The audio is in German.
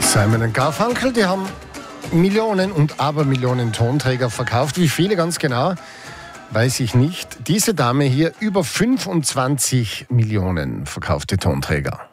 Simon & Garfunkel, die haben Millionen und Abermillionen Tonträger verkauft. Wie viele ganz genau, weiß ich nicht. Diese Dame hier über 25 Millionen verkaufte Tonträger.